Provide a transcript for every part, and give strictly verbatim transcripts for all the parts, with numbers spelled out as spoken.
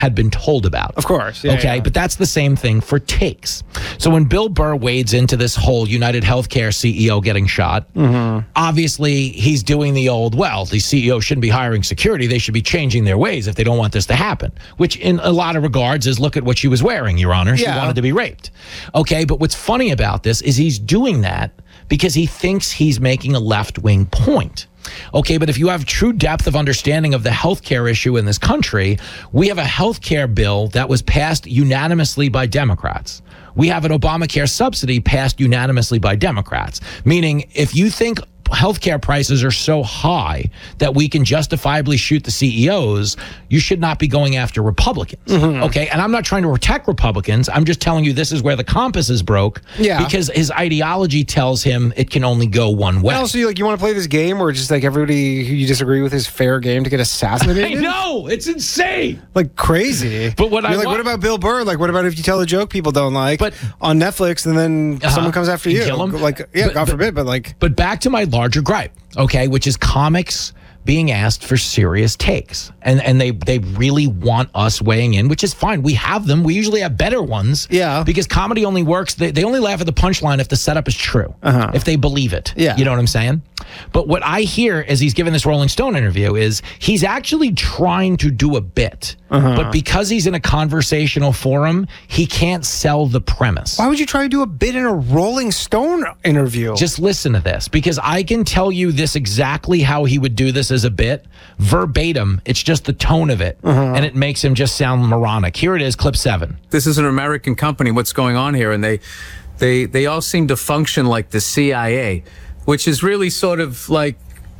had been told about. Of course. Yeah, okay, yeah. but that's the same thing for takes. So when Bill Burr wades into this whole United Healthcare C E O getting shot, mm-hmm. obviously he's doing the old, well, the C E O shouldn't be hiring security. They should be changing their ways if they don't want this to happen, which in a lot of regards is look at what she was wearing, Your Honor. She Yeah. wanted to be raped. Okay, but what's funny about this is he's doing that because he thinks he's making a left-wing point. Okay, but if you have true depth of understanding of the healthcare issue in this country, we have a healthcare bill that was passed unanimously by Democrats. We have an Obamacare subsidy passed unanimously by Democrats, meaning if you think healthcare prices are so high that we can justifiably shoot the C E Os, you should not be going after Republicans. Mm-hmm. Okay, and I'm not trying to protect Republicans. I'm just telling you this is where the compass is broke. Yeah. Because his ideology tells him it can only go one way. And also, you like you want to play this game where it's just like everybody who you disagree with is fair game to get assassinated? I know, it's insane. Like crazy. But what You're I like, want- what about Bill Burr? Like, what about if you tell a joke people don't like But- on Netflix and then Uh-huh. someone comes after You you? kill 'em? Like, yeah, But- God but- forbid, but like, But back to my larger gripe, okay, which is comics being asked for serious takes. And and they they really want us weighing in, which is fine. We have them. We usually have better ones. Yeah. Because comedy only works, they, they only laugh at the punchline if the setup is true, Uh-huh. if they believe it. Yeah. You know what I'm saying? But what I hear as he's giving this Rolling Stone interview is he's actually trying to do a bit. Uh-huh. But because he's in a conversational forum, he can't sell the premise. why would you try to do a bit in a Rolling Stone interview? Just listen to this, because I can tell you this exactly how he would do this as a bit, verbatim. It's just the tone of it, Uh-huh. and it makes him just sound moronic. Here it is, clip seven. This is an American company. What's going on here? And they, they, they all seem to function like the C I A, which is really sort of like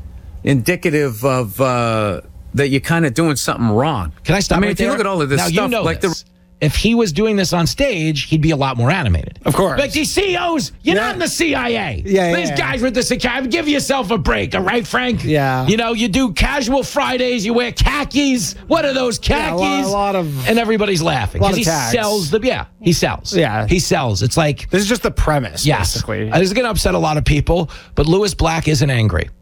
indicative of uh, that you're kind of doing something wrong. Can I stop I mean, right if you there? look at all of this now, stuff, you know like this. the. If he was doing this on stage, he'd be a lot more animated. Of course. Like these C E Os, you're Yeah. not in the C I A. Yeah, yeah, These yeah. guys with the security, give yourself a break, all right, Frank? Yeah. You know, you do casual Fridays, you wear khakis. What are those Yeah, a khakis? lot- a lot of- and everybody's laughing lot because of he tags. sells the. Yeah, he sells. Yeah. he sells. It's like. This is just the premise, Yes. basically. Uh, This is going to upset a lot of people, but Lewis Black isn't angry.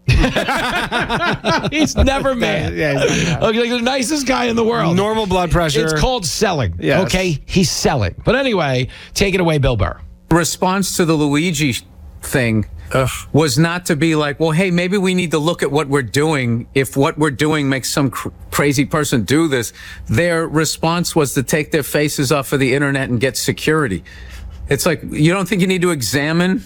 He's never mad. Yeah, he's not mad. Okay, like the nicest guy in the world. Normal blood pressure. It's called selling. Yes. Okay, he's selling. But anyway, take it away, Bill Burr. response to the Luigi thing was not to be like, well, hey, maybe we need to look at what we're doing. If what we're doing makes some cr- crazy person do this, their response was to take their faces off of the internet and get security. It's like, you don't think you need to examine?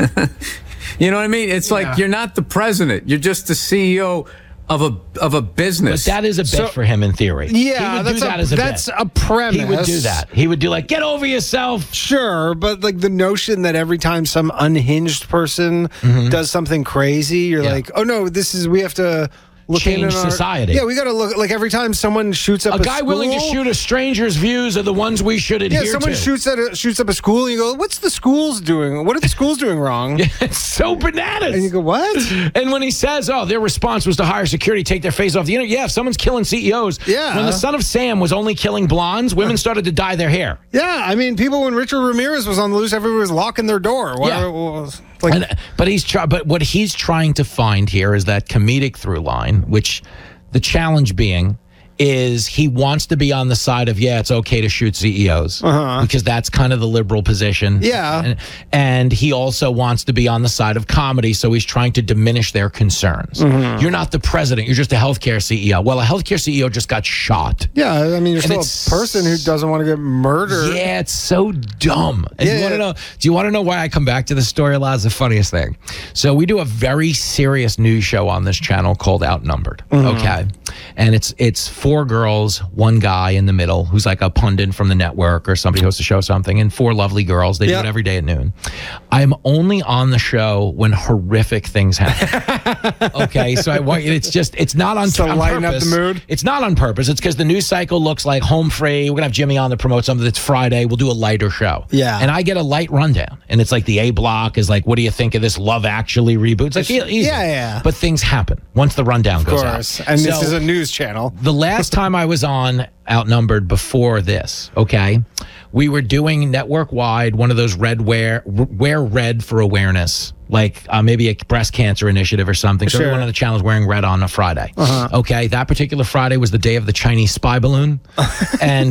You know what I mean? It's Yeah. like, you're not the president. You're just the C E O of a of a business. But that is a bit So- for him in theory. Yeah, he would that's do that a, as a that's bit. a premise. He would do that. He would do like, get over yourself. Sure, but like the notion that every time some unhinged person does something crazy, you're Mm-hmm. Yeah. like, oh no, this is we have to look Change into our- society. Yeah, we got to look. Like every time someone shoots up A a, guy willing to school- shoot a stranger's views are the ones we should adhere Yeah, someone to. shoots at a, shoots up a school, and you go, "What's the schools doing? What are the schools doing wrong?" It's so bananas. And you go, "What?" And when he says, oh, their response was to hire security, take their face off the internet. Yeah, if someone's killing C E Os. Yeah. When the son of Sam was only killing blondes, women started to dye their hair. Yeah, I mean, people when Richard Ramirez was on the loose, everyone was locking their door. Why- Yeah. well, like, And, but he's try, but what he's trying to find here is that comedic through line, which the challenge being is he wants to be on the side of, yeah, it's okay to shoot C E Os Uh-huh. because that's kind of the liberal position. Yeah. And, and he also wants to be on the side of comedy, so he's trying to diminish their concerns. Mm-hmm. You're not the president, you're just a healthcare C E O. Well, a healthcare C E O just got shot. yeah, I mean, you're And still it's- a person who doesn't want to get murdered. Yeah, it's so dumb. And Yeah, you want to yeah. know? Do you want to know why I come back to this story a lot? It's the funniest thing. So we do a very serious news show on this channel called Outnumbered. Mm-hmm. Okay, and it's it's four girls, one guy in the middle who's like a pundit from the network or somebody who hosts a show, something, and four lovely girls. They Yeah. do it every day at noon. I'm only on the show when horrific things happen. Okay, so I want you. It's just it's not on, So on lighten up the purpose. mood? It's not on purpose. It's because the news cycle looks like home free. We're gonna have Jimmy on to promote something that's Friday. We'll do a lighter show. Yeah. And I get a light rundown, and it's like the A block is like, what do you think of this Love Actually reboot? It's like e- easy. Yeah, yeah. But things happen once the rundown Of goes course. out. And this So- is a news channel. the last time I was on Outnumbered before this, okay, we were doing network wide one of those red wear wear red for awareness like uh, maybe a breast cancer initiative or something. So Sure. everyone on the channel is wearing red on a Friday. Okay, that particular Friday was the day of the Chinese spy balloon, and